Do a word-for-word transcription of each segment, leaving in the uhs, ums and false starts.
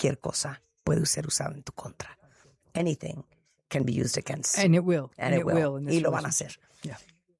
cualquier cosa puede ser usado en tu contra. Anything can be used against you. And it will. And, and it, it will. will y lo van a hacer. Yeah.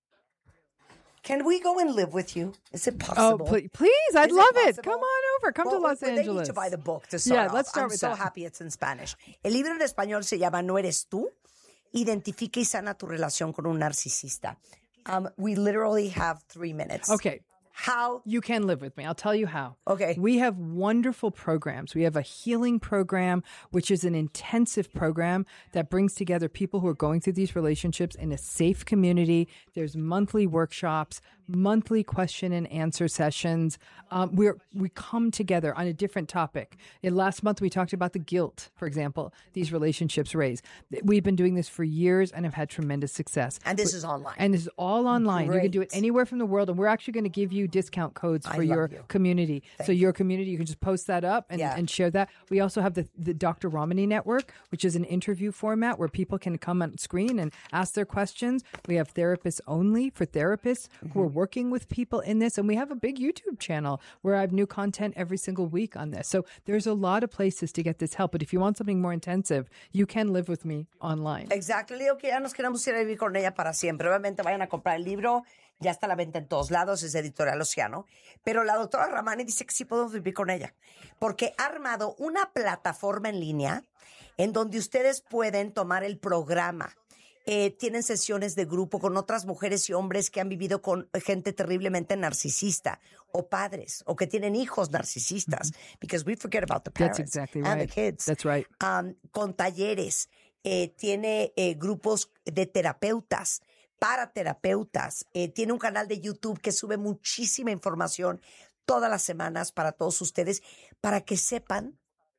Can we go and live with you? Is it possible? Oh, please, please I'd Is love it, it. Come on over. Come well, to Los well, Angeles. They need to buy the book to start Yeah, off. let's start I'm with so that. happy it's in Spanish. El libro en español se llama No eres tú. Identifica y sana tu relación con un narcisista. Um, we literally have three minutes. Okay. How? You can live with me. I'll tell you how. Okay. We have wonderful programs. We have a healing program, which is an intensive program that brings together people who are going through these relationships in a safe community. There's monthly workshops, monthly question and answer sessions. Um, we're, we come together on a different topic. In last month, we talked about the guilt, for example, these relationships raise. We've been doing this for years and have had tremendous success. And this is online. And this is all online. Great. You can do it anywhere from the world. And we're actually going to give you discount codes for I your you. community. Thank so you. your community, you can just post that up and, Yeah. and share that. We also have the, the Doctor Romani Network, which is an interview format where people can come on screen and ask their questions. We have therapists only for therapists mm-hmm. who are working with people in this. And we have a big YouTube channel where I have new content every single week on this. So there's a lot of places to get this help. But if you want something more intensive, you can live with me online. Exactly. Le digo que ya nos queremos ir a vivir con ella para siempre. Obviamente vayan a comprar el libro. Ya está a la venta en todos lados. Es Editorial Océano. Pero la doctora Ramani dice que sí podemos vivir con ella. Porque ha armado una plataforma en línea en donde ustedes pueden tomar el programa. Eh, tienen sesiones de grupo con otras mujeres y hombres que han vivido con gente terriblemente narcisista, o padres, o que tienen hijos narcisistas, mm-hmm. because we forget about the parents That's exactly and right. the kids. That's right. Um, con talleres, eh, tiene eh, grupos de terapeutas, para terapeutas, eh, tiene un canal de YouTube que sube muchísima información todas las semanas para todos ustedes, para que sepan,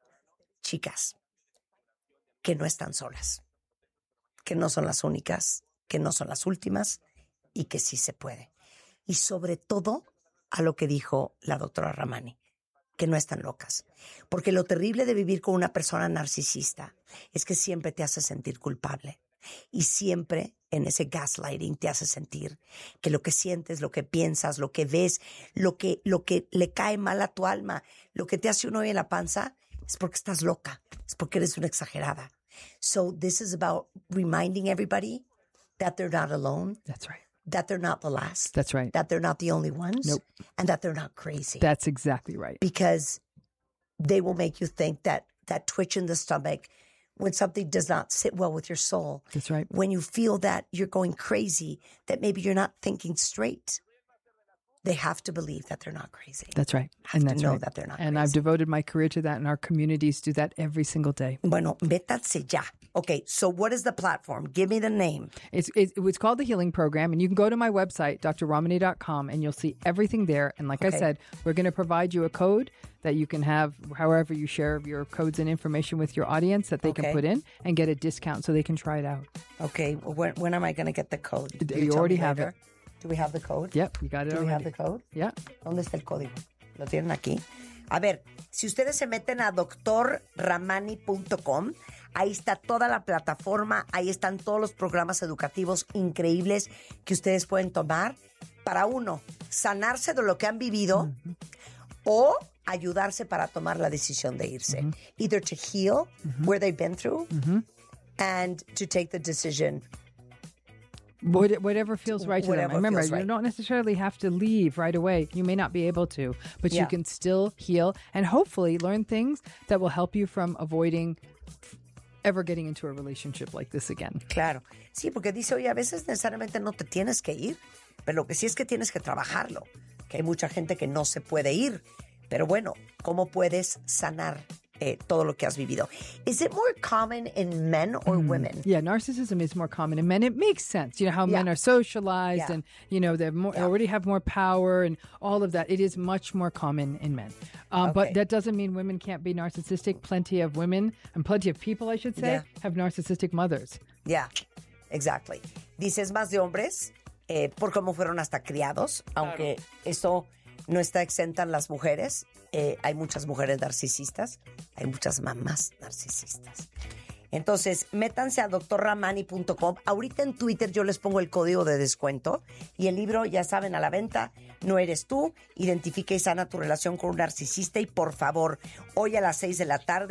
chicas, que no están solas, que no son las únicas, que no son las últimas y que sí se puede. Y sobre todo a lo que dijo la doctora Ramani, que no están locas. Porque lo terrible de vivir con una persona narcisista es que siempre te hace sentir culpable. Y siempre en ese gaslighting te hace sentir que lo que sientes, lo que piensas, lo que ves, lo que, lo que le cae mal a tu alma, lo que te hace un hoyo en la panza, es porque estás loca, es porque eres una exagerada. So this is about reminding everybody that they're not alone. That's right. That they're not the last. That's right. That they're not the only ones. Nope. And that they're not crazy. That's exactly right. Because they will make you think that that twitch in the stomach when something does not sit well with your soul. That's right. When you feel that you're going crazy, that maybe you're not thinking straight. They have to believe that they're not crazy. That's right. Have and that's to know right. that they're not and crazy. I've devoted my career to that, and our communities do that every single day. Bueno, métanse ya. Okay, so what is the platform? Give me the name. It's, it's, it's called the Healing Program, and you can go to my website, D R Romani dot com, and you'll see everything there. And like Okay. I said, we're going to provide you a code that you can have however you share your codes and information with your audience that they Okay. can put in and get a discount so they can try it out. Okay, well, when, when am I going to get the code? You Will tell already me have later? Do we have the code? Yep, you got it Do we already. have the code? Yeah. ¿Dónde está el código? ¿Lo tienen aquí? A ver, si ustedes se meten a doctor ramani punto com, ahí está toda la plataforma, ahí están todos los programas educativos increíbles que ustedes pueden tomar para, uno, sanarse de lo que han vivido mm-hmm. o ayudarse para tomar la decisión de irse. Mm-hmm. Either to heal mm-hmm. where they've been through mm-hmm. and to take the decision. What, whatever feels right to Whatever them. Remember, feels right. you don't necessarily have to leave right away. You may not be able to, but Yeah. you can still heal and hopefully learn things that will help you from avoiding ever getting into a relationship like this again. Claro. Sí, porque dice, oye, a veces necesariamente no te tienes que ir, pero lo que sí es que tienes que trabajarlo. Que hay mucha gente que no se puede ir. Pero bueno, ¿cómo puedes sanar eh, todo lo que has vivido? Is it more common in men or mm. women? Yeah, narcissism is more common in men. It makes sense. You know, how Yeah. men are socialized Yeah. and, you know, they Yeah. already have more power and all of that. It is much more common in men. Um, Okay. But that doesn't mean women can't be narcissistic. Plenty of women, and plenty of people, I should say, Yeah. have narcissistic mothers. Yeah, exactly. Dices más de hombres eh, por cómo fueron hasta criados, aunque eso no está exenta en las mujeres. Eh, hay muchas mujeres narcisistas, hay muchas mamás narcisistas. Entonces, métanse a doctor ramani punto com. Ahorita en Twitter yo les pongo el código de descuento y el libro, ya saben, a la venta. No eres tú. Identifica y sana tu relación con un narcisista y por favor, hoy a las seis de la tarde